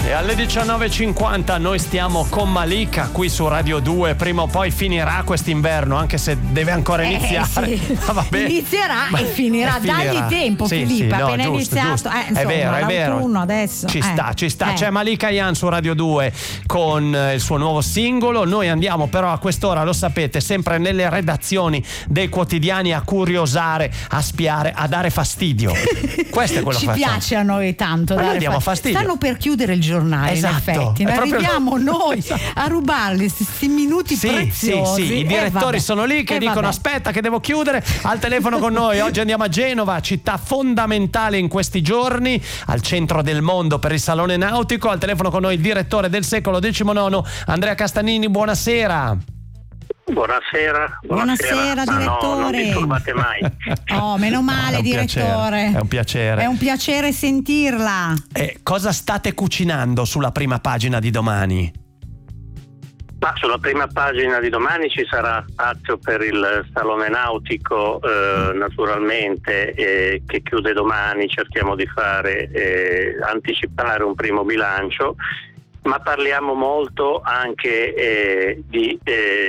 E alle 19.50 noi stiamo con Malika qui su Radio 2. Prima o poi finirà quest'inverno, anche se deve ancora iniziare. Sì. Ma vabbè. Inizierà e finirà. Dagli tempo, sì, Filippo, sì, no, appena giusto, iniziato. giusto. Insomma, è vero. Adesso. Ci sta. C'è Malika Yan su Radio 2 con il suo nuovo singolo. Noi andiamo però a quest'ora, lo sapete, sempre nelle redazioni dei quotidiani a curiosare, a spiare, a dare fastidio. Questo è quello che facciamo. Ci piace a noi tanto. Diamo fastidio. Stanno per chiudere il giornale, esatto. in effetti. Ne arriviamo noi a rubarli questi minuti preziosi. Sì. I direttori sono lì che dicono aspetta che devo chiudere, al telefono con noi. Oggi andiamo a Genova, città fondamentale in questi giorni, al centro del mondo per il Salone Nautico. Al telefono con noi il direttore del secolo XIX, Andrea Castanini. Buonasera. Buonasera, direttore. No, non disturbate mai. Oh, meno male, direttore. È un piacere. È un piacere sentirla. Cosa state cucinando sulla prima pagina di domani? Ma sulla prima pagina di domani ci sarà spazio per il Salone Nautico, naturalmente, che chiude domani. Cerchiamo di anticipare un primo bilancio, ma parliamo molto anche di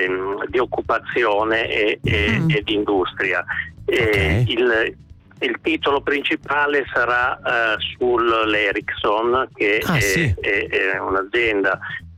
occupazione e di industria. Okay. Il titolo principale sarà sull'Ericsson, che è un'azienda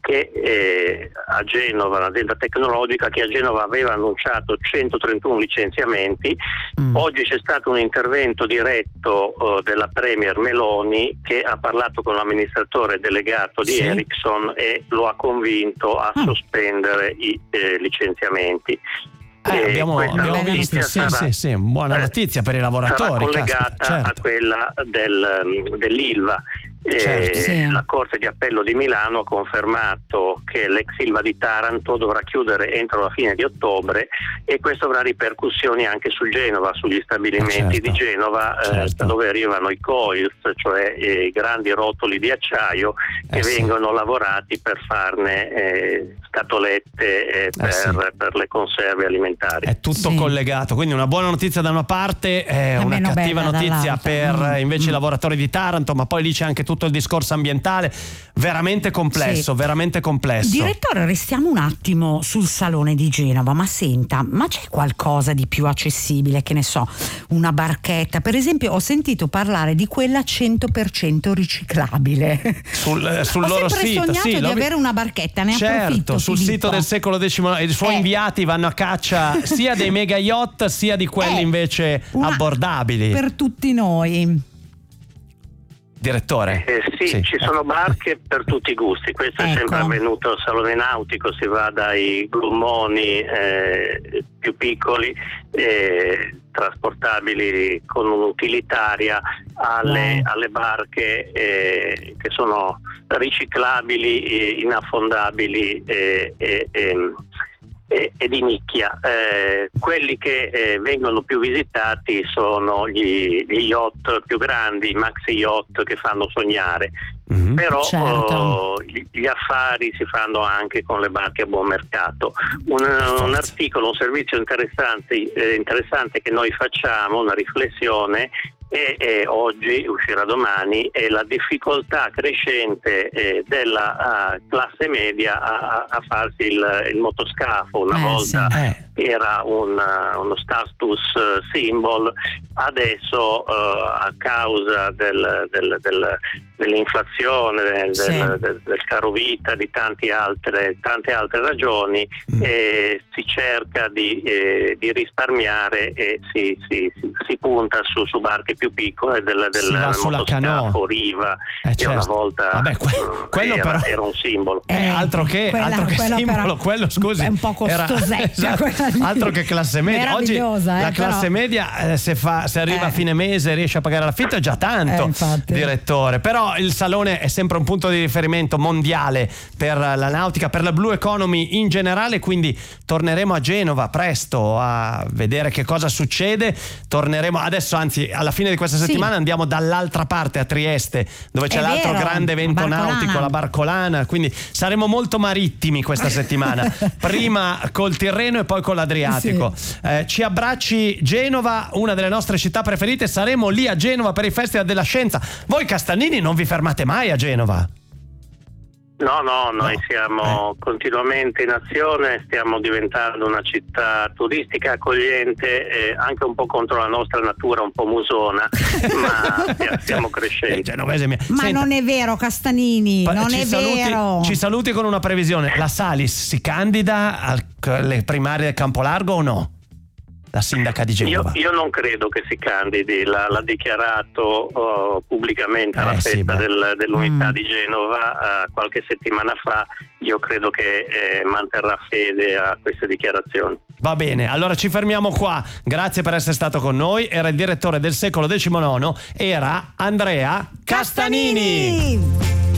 che a Genova, un'azienda tecnologica che a Genova aveva annunciato 131 licenziamenti. Oggi c'è stato un intervento diretto della Premier Meloni, che ha parlato con l'amministratore delegato di Ericsson e lo ha convinto a sospendere i licenziamenti. Abbiamo visto, buona notizia per i lavoratori. Sarà collegata a quella dell'Ilva. La Corte di Appello di Milano ha confermato che l'ex Ilva di Taranto dovrà chiudere entro la fine di ottobre, e questo avrà ripercussioni anche su Genova, sugli stabilimenti di Genova, dove arrivano i coils, cioè i grandi rotoli di acciaio che vengono lavorati per farne scatolette per le conserve alimentari. È tutto collegato, quindi una buona notizia da una parte, una cattiva notizia per invece i lavoratori di Taranto, ma poi lì c'è anche tutto il discorso ambientale, veramente complesso. Direttore, restiamo un attimo sul Salone di Genova, ma senta, ma c'è qualcosa di più accessibile, che ne so, una barchetta? Per esempio ho sentito parlare di quella 100% riciclabile sul loro sito. Ho sempre sognato di avere una barchetta, ne approfitto. Sul sito del secolo XIX i suoi inviati vanno a caccia sia dei mega yacht sia di quelli invece abbordabili per tutti noi. Direttore? Ci sono barche per tutti i gusti. Questo è sempre avvenuto al Salone Nautico. Si va dai gommoni più piccoli, trasportabili con un'utilitaria, alle barche che sono riciclabili, inaffondabili e di nicchia. Quelli che vengono più visitati sono gli yacht più grandi, i maxi yacht che fanno sognare. Però gli affari si fanno anche con le barche a buon mercato. Un articolo, un servizio interessante che noi facciamo, una riflessione, e oggi uscirà domani, è la difficoltà crescente della classe media a farsi il motoscafo. Una volta era uno status symbol, adesso a causa dell'inflazione, del caro vita, di tante altre ragioni, si cerca di risparmiare e si punta su barche più piccole del motoscafo Riva, che una volta era un simbolo. Altro che simbolo, quello scusi è un po' costosetta, altro che classe media. Oggi la classe media se arriva a fine mese riesce a pagare l'affitto è già tanto, direttore. Però il Salone è sempre un punto di riferimento mondiale per la nautica, per la Blue Economy in generale, quindi torneremo a Genova presto a vedere che cosa succede. Torneremo adesso, anzi alla fine di questa settimana andiamo dall'altra parte a Trieste, dove c'è l'altro grande evento nautico, la Barcolana, quindi saremo molto marittimi questa settimana, prima col Tirreno e poi con l'Adriatico. Ci abbracci Genova, una delle nostre città preferite. Saremo lì a Genova per il Festival della Scienza. Voi Castanini non vi fermate mai a Genova? No, noi siamo continuamente in azione, stiamo diventando una città turistica accogliente, anche un po' contro la nostra natura, un po' musona, ma stiamo crescendo. Ma Senta, non è vero, Castanini, non è vero. Ci saluti con una previsione. La Salis si candida alle primarie del Campolargo o no? La sindaca di Genova. Io non credo che si candidi, l'ha dichiarato pubblicamente alla festa dell'Unità di Genova qualche settimana fa. Io credo che manterrà fede a queste dichiarazioni. Va bene, allora ci fermiamo qua. Grazie per essere stato con noi. Era il direttore del secolo XIX, era Andrea Castanini.